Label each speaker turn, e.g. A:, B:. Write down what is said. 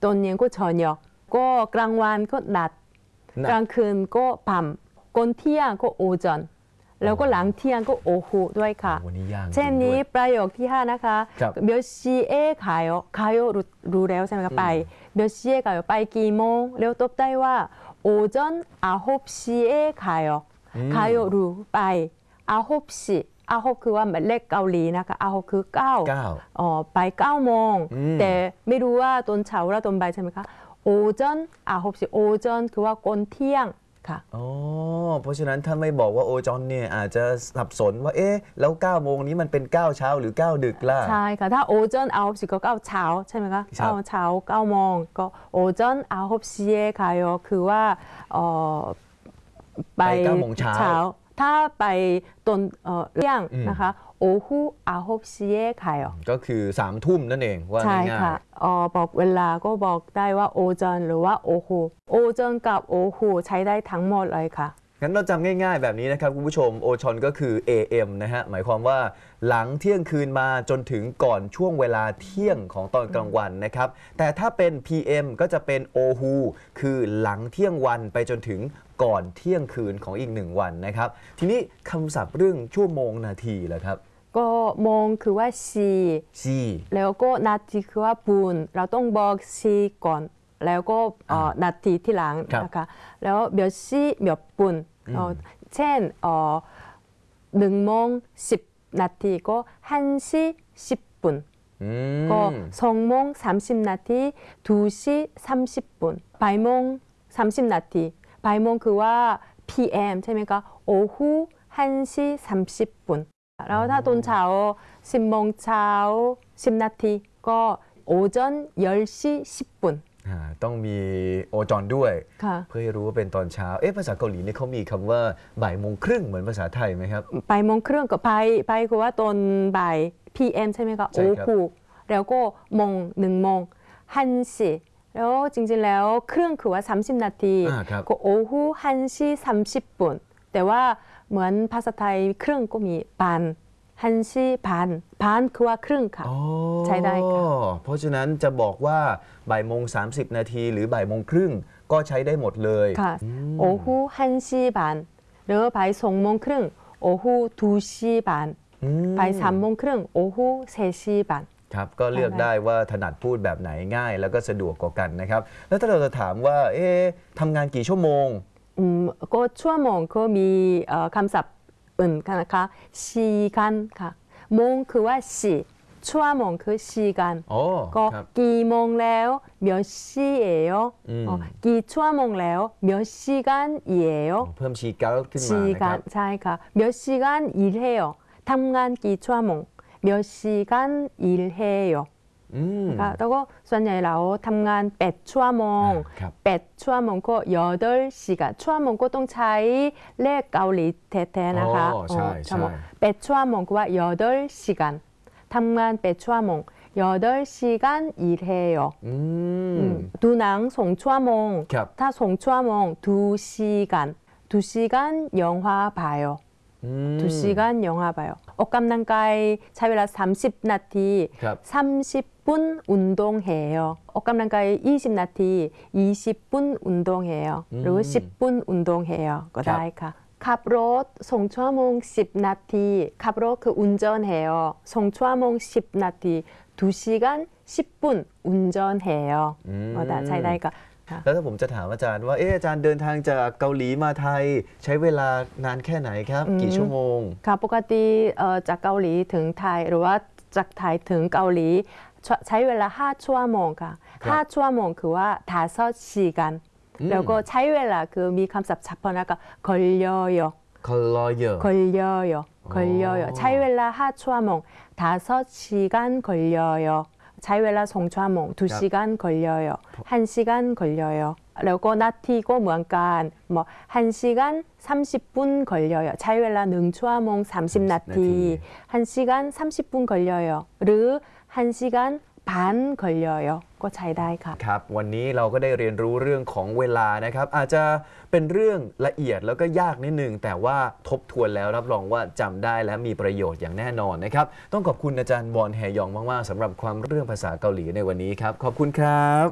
A: ตอนเย็นก็저녁ก็กลางวันก็นัดกลางคืนก็밤ก่อนเที่ยงก็โอจอนแล้วก็หลังเที่ยงก็โอหูด้วยค่ะเช่นนี้ประโยคที่5นะคะ몇 시에 가요รู้แล้วใช่ไหมคะไป몇 시에 가요ไปกี่โมงแล้วตอบได้ว่า오전 9시에 가요รู้ไป9시คือว่าเลขเกาหลีนะคะ9คือ9ไป9โมงแต่ไม่รู้ว่าตอนเช้าหรือตอนบ่ายใช่ไหมคะ오전 9시โอจอนคือว่าก่อนเที่ยงค่ะ
B: เพราะฉะนั้นถ้าไม่บอกว่าโอจอนเนี่ยอาจจะสับสนว่าแล้ว9โมงนี้มันเป็น9เช้าหรือ9ดึกล่ะ
A: ใช่ค่ะถ้าโอจอน9시ก็9เช้าใช่ไหมคะ9เช้า9โมงก็โอจอน9시에 가요คือว่าไป
B: 9โมงเช้า
A: ถ้าไปตอนเที่ยงนะคะ오후 9시에 가요
B: ก็คือ3ทุ่มนั่นเองว่าง่ายๆใช่ค่ะ
A: บอกเวลาก็บอกได้ว่าโอจอนหรือว่าโอฮูโอจอนกับโอฮูใช้ได้ทั้งหมดเลยค่ะ
B: งั้นเราจำง่ายๆแบบนี้นะครับคุณผู้ชมโอชอนก็คือ AM นะฮะหมายความว่าหลังเที่ยงคืนมาจนถึงก่อนช่วงเวลาเที่ยงของตอนกลางวันนะครับแต่ถ้าเป็น PM ก็จะเป็นโอฮูคือหลังเที่ยงวันไปจนถึงก่อนเที่ยงคืนของอีก1วันนะครับทีนี้คำศัพท์เรื่องชั่วโมงนาทีล่ะครับ
A: ก็โมงคือว่าชีแล้วก็นาทีคือว่าปุนเราต้องบอกชีก่อนแล้วก็นาทีที่หลังนะคะแล้วเดี๋ยวชีเดี๋ยวปุนเช่น1 โมง 10 นาทีก็1시 10 분ก็2 โมง 30 นาที2시 30 분บ่ายโมง 30 นาทีบ่ายโมงคือว่า PM ใช่ไหมคะโอฮู1시 30 분แล้วถ้าตอนเช้า10 โมงเช้า10 นาทีก็โอจอน10시 10 분
B: ต้องมีโอจอนด้วยเพื่อให้รู้ว่าเป็นตอนเช้าภาษาเกาหลีนี่เขามีคำว่าบ่ายโมงครึ่งเหมือนภาษาไทยไหมครับ
A: บ่ายโมงครึ่งกับไปคือว่าตอนบ่าย PM ใช่ไหมคะโอฮูแล้วก็โมง1 โมง1시แล้วจริงๆแล้วครึ่งคือว่า30 นาทีก็โอฮู1시 30 분แต่ว่าเหมือนภาษาไทยครึ่งก็มี반1시 반คือว่าครึ่งค่ะใช้ได้ค่ะ
B: เพราะฉะนั้นจะบอกว่าบ่ายโมง30 นาทีหรือบ่ายโมงครึ่งก็ใช้ได้หมดเลย
A: ค่ะโอฮู1시 반หรือบ่าย2 โมงครึ่งโอฮู2시 반บ่าย3 โมงครึ่งโอฮู3시 반
B: ครับก็เลือกได้ว่าถนัดพูดแบบไหนง่ายแล้วก็สะดวกกว่ากันนะครับแล้วถ้าเราจะถามว่าทำงานกี่ชั่วโมง
A: ก็ชั่วโมงก็มีคำศัพท์อื่นนะคะชีกันค่ะโมงคือว่าชั่วโมงคือชีกันก็กี่โมงแล้ว몇 시예요กี่ชั่วโมงแล้ว몇 시간이에요
B: เพิ่มชีกันขึ้นมา
A: นะครับใช่ค่ะ몇 시간 일해요ทำงานกี่ชั่วโมง몇 시간 일해요แล้วก็ส่วนใหญ่เราทำงาน8 ชั่วโมง8 ชั่วโมงก็8 시간ชั่วโมงก็ต้องใช้เลขเกาหลีแท้ๆนะคะ8 ชั่วโมงก็ว่า8 시간ทำงาน8 ชั่วโมง8 시간 일해요ดูหนัง2 ชั่วโมงถ้า2 ชั่วโมง2 시간 2 시간 영화 봐요 2 시간 영화 봐요ออกกำลังกายใช้เวลา30 นาที30분 운동해요ออกกำลังกาย20 นาที20분 운동해요หรือ10 분 운동해요ก็ได้ค่ะขับรถ2 ชั่วโมง10 นาทีขับรถคือ운전해요 2 ชั่วโมง10 นาที2 시간 10분 운전해요ก็ได้ใช้ได้ค่ะ
B: แล้วถ้าผมจะถามอาจารย์ว่าอาจารย์เดินทางจากเกาหลีมาไทยใช้เวลานานแค่ไหนครับกี่ชั่วโมง
A: ค่ะปกติจากเกาหลีถึงไทยหรือว่าจากไทยถึงเกาหลีใช้เวลา5 ชั่วโมงค่ะ5 ชั่วโมงคือว่า5 시간แล้วก็ใช้เวลาคือมีคำศัพท์เฉพาะนะคะ걸려요ใช้เวลา5 ชั่วโมง5 시간 걸려요ใช้เวลา2 ชั่วโมง2 시간 걸려요 1 시간 걸려요แล้วก็นาทีก็เหมือนกัน1 시간 30분 걸려요ใช้เวลา1 ชั่วโมง30 นาที1 시간 30분 걸려요หรือ1 시간 반 걸려요ก็ใช้ได้ค่ะ
B: ครับวันนี้เราก็ได้เรียนรู้เรื่องของเวลานะครับอาจจะเป็นเรื่องละเอียดแล้วก็ยากนิดนึงแต่ว่าทบทวนแล้วรับรองว่าจำได้และมีประโยชน์อย่างแน่นอนนะครับต้องขอบคุณอาจารย์บอนแฮยองมากๆสำหรับความเรื่องภาษาเกาหลีในวันนี้ครับขอบคุณครับ